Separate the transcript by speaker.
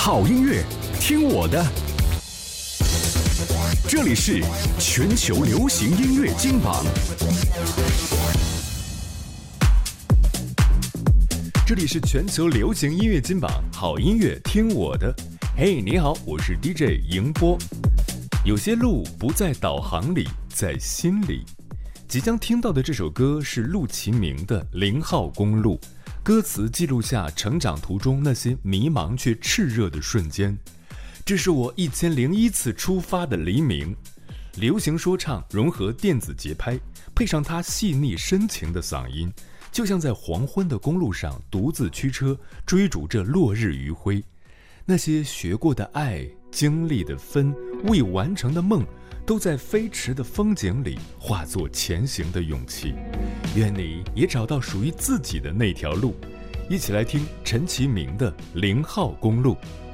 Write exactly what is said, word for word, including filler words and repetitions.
Speaker 1: 好音乐，听我的。这里是全球流行音乐金榜。这里是全球流行音乐金榜，好音乐听我的。嘿、hey, 你好，我是 D J 迎波。有些路不在导航里，在心里。即将听到的这首歌是陆启明的《零号公路》，歌词记录下成长途中那些迷茫却炽热的瞬间。这是我一千零一次出发的黎明。流行说唱融合电子节拍，配上他细腻深情的嗓音，就像在黄昏的公路上独自驱车，追逐着落日余晖。那些学过的爱，经历的分，未完成的梦，都在飞驰的风景里化作前行的勇气。愿你也找到属于自己的那条路。一起来听陈其明的《零号公路》。